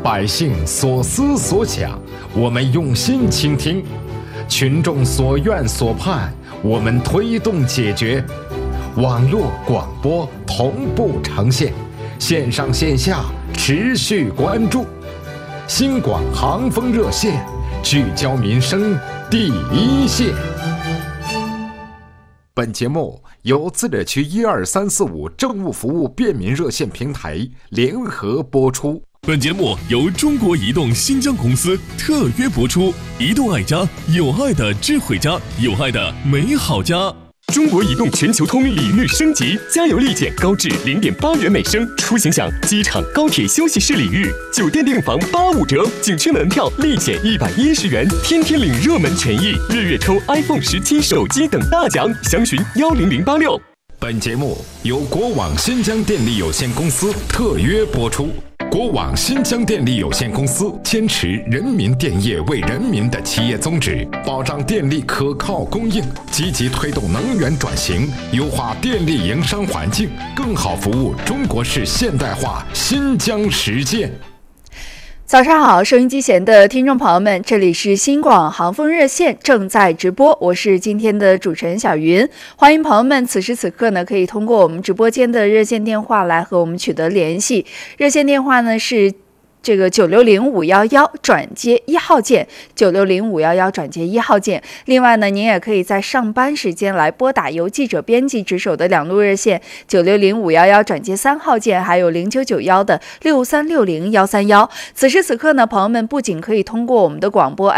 百姓所思所想，我们用心倾听；群众所愿所盼，我们推动解决。网络广播同步呈现，线上线下持续关注。新广航风热线，聚焦民生第一线。本节目由自治区12345政务服务便民热线平台联合播出。 本节目由中国移动新疆公司特约播出。移动爱家，有爱的智慧家，有爱的美好家。 中国移动全球通礼遇升级，加油立减高至0.8元每升，出行享机场、高铁休息室礼遇，酒店订房85折，景区门票立减110元，天天领热门权益，日月抽 iPhone 17手机等大奖，详询10086。 本节目由国网新疆电力有限公司特约播出。国网新疆电力有限公司坚持人民电业为人民的企业宗旨，保障电力可靠供应，积极推动能源转型，优化电力营商环境，更好服务中国式现代化新疆实践。 早上好，收音机前的听众朋友们，这里是新广航风热线正在直播，我是今天的主持人小云。欢迎朋友们此时此刻呢，可以通过我们直播间的热线电话来和我们取得联系。热线电话呢是这个960-511转接1号键，960-511转接1号键。另外呢，您也可以在上班时间来拨打由记者编辑值守的两路热线960-511转接3号键，还有0991的6360131。此时此刻呢，朋友们不仅可以通过我们的广播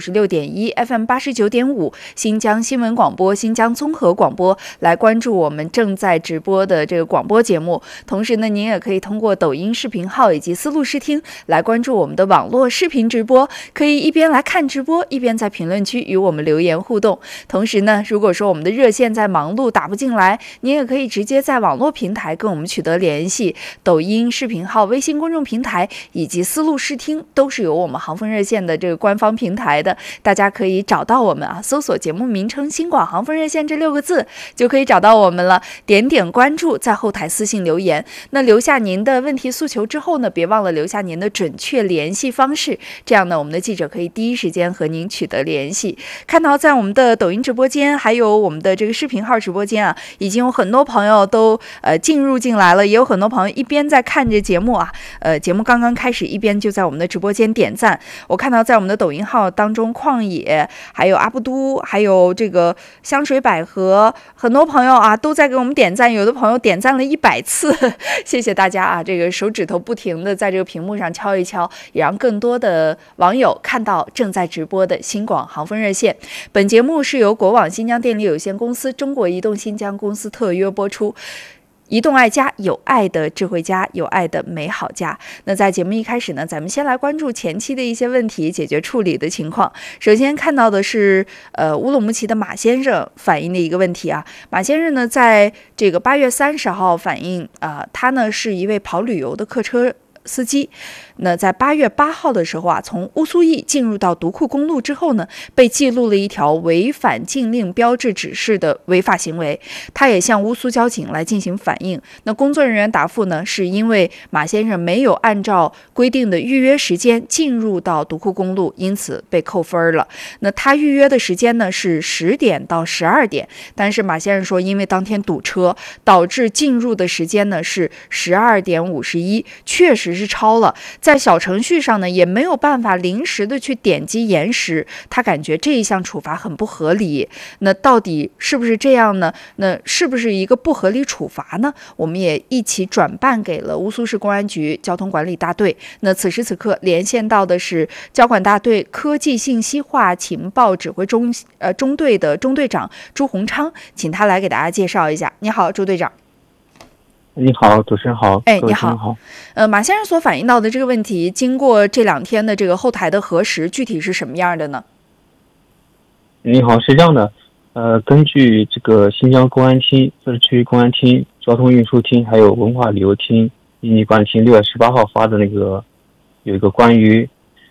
FM96.1、FM89.5 新疆新闻广播、新疆综合广播来关注我们正在直播的这个广播节目，同时呢，您也可以通过抖音视频号以及思路视听来关注我们的网络视频直播，可以一边来看直播，一边在评论区与我们留言互动。同时呢，如果说我们的热线在忙碌打不进来，您也可以直接在网络平台跟我们取得联系，抖音视频号、微信公众平台以及思路视听都是有我们航风热线的这个官方平台的，大家可以找到我们啊，搜索节目名称新广航风热线这6个字就可以找到我们了，点点关注，在后台私信留言。那留下您的问题诉求之后呢，别忘了留下您的准确联系方式，这样呢，我们的记者可以第一时间和您取得联系。看到在我们的抖音直播间，还有我们的这个视频号直播间啊，已经有很多朋友都进来了，也有很多朋友一边在看着节目啊，节目刚刚开始，一边就在我们的直播间点赞。我看到在我们的抖音号当中，旷野，还有阿布都，还有这个香水百合，很多朋友啊都在给我们点赞，有的朋友点赞了100次，谢谢大家啊！这个手指头不停的在这个屏幕上敲一敲，也让更多的网友看到正在直播的新广航风热线。本节目是由国网新疆电力有限公司、中国移动新疆公司特约播出。移动爱家，有爱的智慧家，有爱的美好家。那在节目一开始呢，咱们先来关注前期的一些问题解决处理的情况。首先看到的是乌鲁木齐的马先生反映的一个问题啊。马先生呢，在这个8月30号反映他呢是一位跑旅游的客车司机。那在8月8号的时候啊，从乌苏驿进入到独库公路之后呢，被记录了一条违反禁令标志指示的违法行为。他也向乌苏交警来进行反映。那工作人员答复呢，是因为马先生没有按照规定的预约时间进入到独库公路，因此被扣分了。那他预约的时间呢是10点到12点，但是马先生说，因为当天堵车，导致进入的时间呢是12点51，确实是超了。在小程序上呢，也没有办法临时的去点击延时，他感觉这一项处罚很不合理。那到底是不是这样呢？那是不是一个不合理处罚呢？我们也一起转办给了乌苏市公安局交通管理大队。那此时此刻连线到的是交管大队科技信息化情报指挥中队的中队长朱洪昌，请他来给大家介绍一下。你好，朱队长。 你好，主持人好。 你好。马先生所反映到的这个问题，经过这2天的这个后台的核实，具体是什么样的呢？ 你好，是这样的，根据这个新疆公安厅、自治区公安厅、交通运输厅还有文化旅游厅应急管理厅6月18号发的那个有一个关于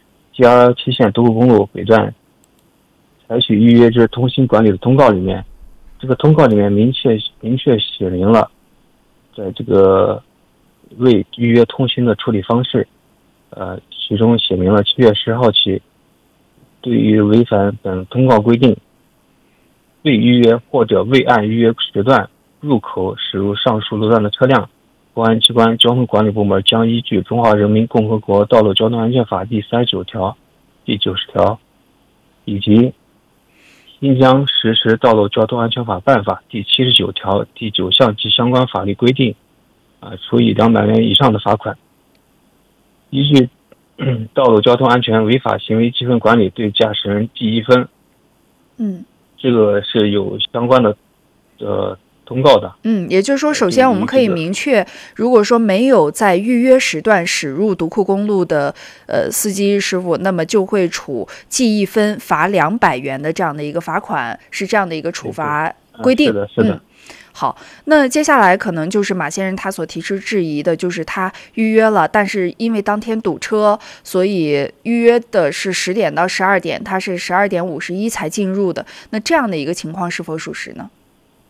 G217线独库公路北段采取预约制通信管理的通告里面，这个通告里面明确写明了在这个为预约通行的处理方式， 其中写明了7月10号起，对于违反本通告规定，未预约或者未按预约时段入口驶入上述路段的车辆，公安机关交通管理部门将依据《中华人民共和国道路交通安全法》第39条、第90条以及《新疆实施道路交通安全法办法》第79条第9项及相关法律规定，处以200元以上的罚款。依据道路交通安全违法行为积分管理对驾驶人记1分。这个是有相关的通告的。 也就是说，首先我们可以明确，如果说没有在预约时段驶入独库公路的司机师傅，那么就会处记1分、罚200元的这样的一个罚款，是这样的一个处罚规定。 是的。 好，那接下来可能就是马先生他所提出质疑的，就是他预约了，但是因为当天堵车，所以预约的是10点到12点，他是12点51才进入的。那这样的一个情况是否属实呢？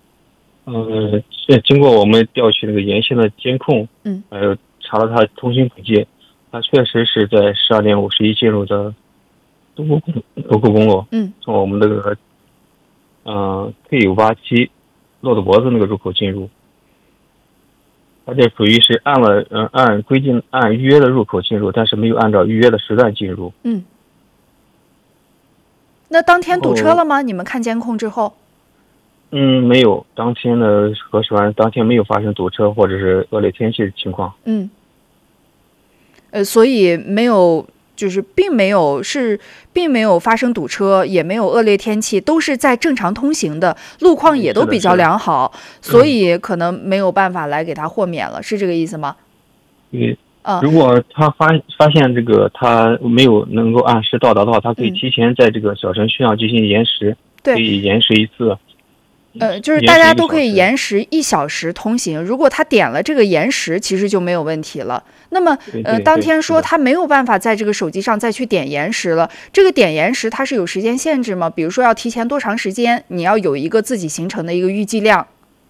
经过我们调取那个沿线的监控，还有查了他通行轨迹，他确实是在12点51进入的独库公路，从我们那个K987骆驼脖子那个入口进入，他这属于是按规定按预约的入口进入，但是没有按照预约的时段进入。 那当天堵车了吗？你们看监控之后？ 没有，当天的核实完，当天没有发生堵车或者是恶劣天气的情况。 所以没有。就是并没有发生堵车，也没有恶劣天气，都是在正常通行的，路况也都比较良好，所以可能没有办法来给他豁免了，是这个意思吗？ 如果他发现这个他没有能够按时到达的话，他可以提前在这个小程序上进行延时，可以延时一次。 就是大家都可以延时1小时通行，如果他点了这个延时，其实就没有问题了。那么当天说他没有办法在这个手机上再去点延时了，这个点延时它是有时间限制吗？比如说要提前多长时间，你要有一个自己形成的一个预计量。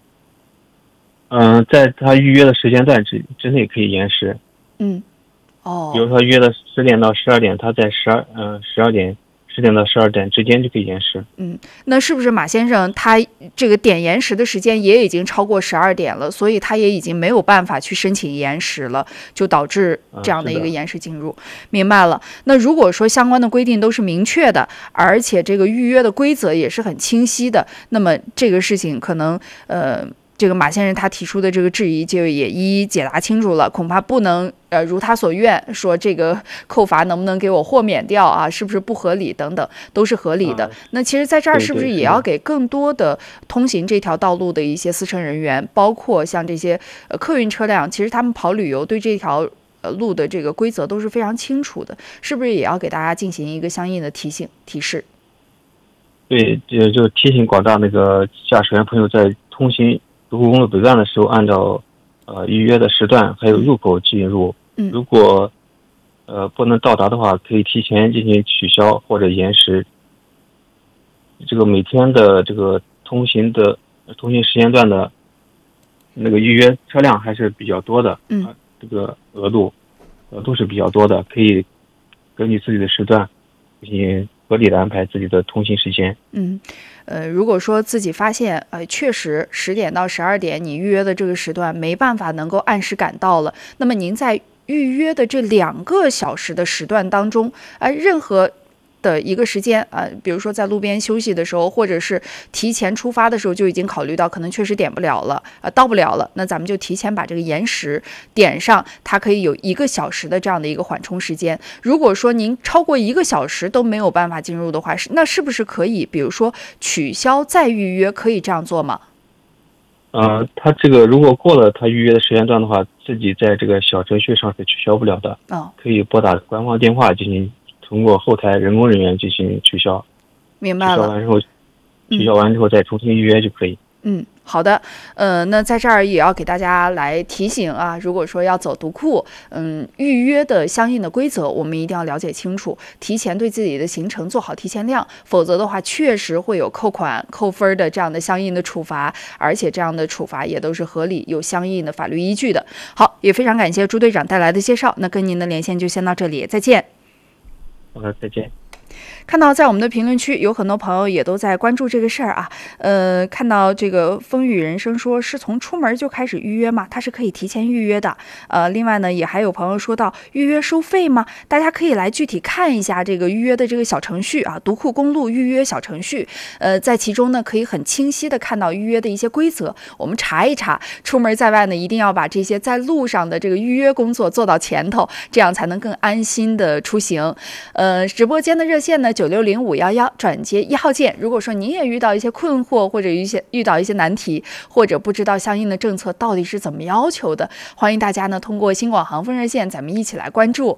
在他预约的时间段之内可以延时。比如他约的10点到12点，他在10点到12点之间就可以延时。 那是不是马先生他这个点延时的时间也已经超过12点了，所以他也已经没有办法去申请延时了，就导致这样的一个延时进入。明白了。那如果说相关的规定都是明确的，而且这个预约的规则也是很清晰的，那么这个事情可能这个马先生他提出的这个质疑就也一一解答清楚了，恐怕不能如他所愿，说这个扣罚能不能给我豁免掉啊，是不是不合理等等，都是合理的。那其实在这儿是不是也要给更多的通行这条道路的一些司乘人员，包括像这些客运车辆，其实他们跑旅游对这条路的这个规则都是非常清楚的，是不是也要给大家进行一个相应的提醒提示？ 对，就提醒广大那个驾驶员朋友在通行独库公路北段的时候，按照预约的时段还有入口进入。如果不能到达的话，可以提前进行取消或者延时。这个每天的这个通行时间段的那个预约车辆还是比较多的。这个额度是比较多的，可以根据自己的时段进行合理的安排自己的通行时间。 如果说自己发现确实10点到12点你预约的这个时段没办法能够按时赶到了，那么您在预约的这2个小时的时段当中，任何的一个时间比如说在路边休息的时候，或者是提前出发的时候，就已经考虑到可能确实点不了了，到不了了，那咱们就提前把这个延时点上，它可以有1个小时的这样的一个缓冲时间。如果说您超过1个小时都没有办法进入的话，那是不是可以比如说取消再预约，可以这样做吗？ 他这个如果过了他预约的时间段的话，自己在这个小程序上是取消不了的。可以拨打官方电话进行通过后台人工人员进行取消。 明白了。 取消完之后再重新预约就可以。 好的，那在这儿也要给大家来提醒啊，如果说要走读库，预约的相应的规则，我们一定要了解清楚，提前对自己的行程做好提前量，否则的话，确实会有扣款、扣分的这样的相应的处罚，而且这样的处罚也都是合理、有相应的法律依据的。好，也非常感谢朱队长带来的介绍，那跟您的连线就先到这里，再见。 好的，再见。 看到在我们的评论区有很多朋友也都在关注这个事儿啊，看到这个风雨人生说是从出门就开始预约吗？它是可以提前预约的。另外呢，也还有朋友说到预约收费吗？大家可以来具体看一下这个预约的这个小程序啊，读库公路预约小程序。在其中呢，可以很清晰的看到预约的一些规则，我们查一查。出门在外呢，一定要把这些在路上的这个预约工作做到前头，这样才能更安心的出行。直播间的热线呢，960-511转接1号键。如果说您也遇到一些困惑，或者遇到一些难题，或者不知道相应的政策到底是怎么要求的，欢迎大家呢通过新广航风热线，咱们一起来关注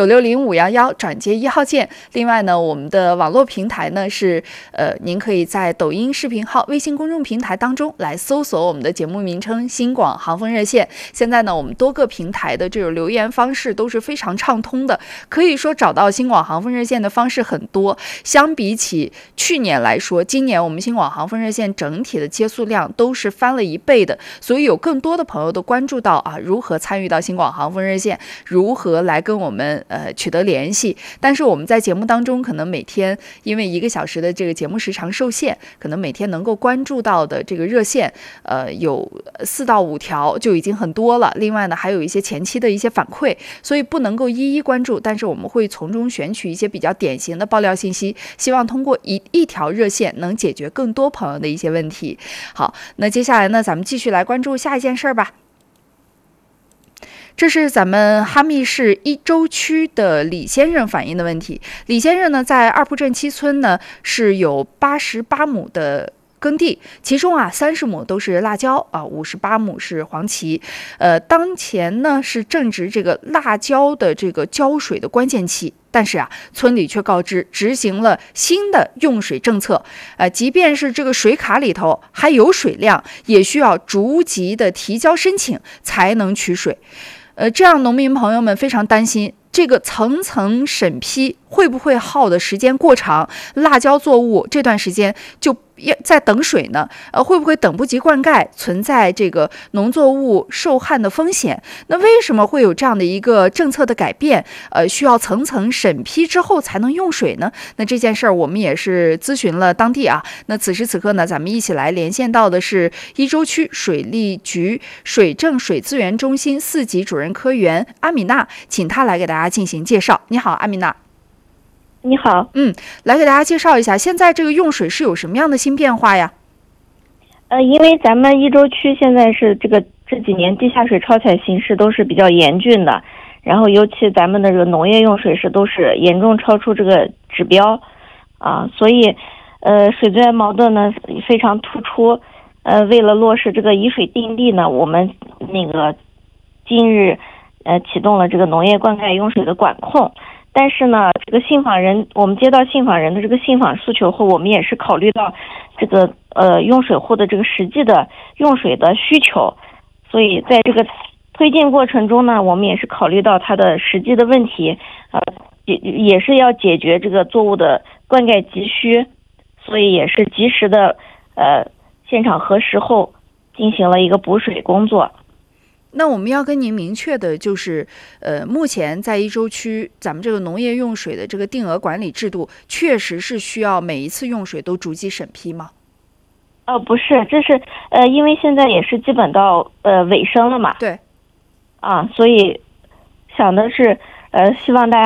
960-511转接1号键。另外呢，我们的网络平台呢是您可以在抖音视频号、微信公众平台当中来搜索我们的节目名称新广航风热线。现在呢，我们多个平台的这种留言方式都是非常畅通的，可以说找到新广航风热线的方式很多。相比起去年来说，今年我们新广航风热线整体的接诉量都是翻了1倍的，所以有更多的朋友都关注到啊，如何参与到新广航风热线，如何来跟我们取得联系。但是我们在节目当中可能每天因为1个小时的这个节目时长受限，可能每天能够关注到的这个热线有4到5条就已经很多了。另外呢，还有一些前期的一些反馈，所以不能够一一关注，但是我们会从中选取一些比较典型的爆料信息，希望通过一条热线能解决更多朋友的一些问题。好，那接下来呢，咱们继续来关注下一件事儿吧。这是咱们哈密市伊州区的李先生反映的问题。李先生呢，在二铺镇七村呢是有88亩的耕地，其中30亩都是辣椒58亩是黄芪。当前呢是正值这个辣椒的这个浇水的关键期，但是村里却告知执行了新的用水政策，即便是这个水卡里头还有水量，也需要逐级的提交申请才能取水。这样农民朋友们非常担心，这个层层审批会不会耗的时间过长？辣椒作物这段时间就在等水呢，会不会等不及灌溉，存在这个农作物受旱的风险？那为什么会有这样的一个政策的改变？需要层层审批之后才能用水呢？那这件事儿我们也是咨询了当地那此时此刻呢，咱们一起来连线到的是伊州区水利局水政水资源中心4级主任科员阿米娜，请她来给大家进行介绍。你好，阿米娜。 你好， 来给大家介绍一下，现在这个用水是有什么样的新变化呀？ 因为咱们伊州区现在是这几年地下水超采形势都是比较严峻的，然后尤其咱们的这个农业用水是都是严重超出这个指标所以水资源矛盾呢非常突出。为了落实这个以水定地呢，我们今日启动了这个农业灌溉用水的管控。但是呢，这个我们接到信访人的这个信访诉求后，我们也是考虑到这个用水户的这个实际的用水的需求，所以在这个推进过程中呢，我们也是考虑到它的实际的问题，也是要解决这个作物的灌溉急需，所以也是及时的现场核实后进行了一个补水工作。 那我们要跟您明确的就是，目前在伊州区，咱们这个农业用水的这个定额管理制度，确实是需要每一次用水都逐级审批吗？ 不是，这是因为现在也是基本到尾声了嘛。 对。 所以想的是希望大家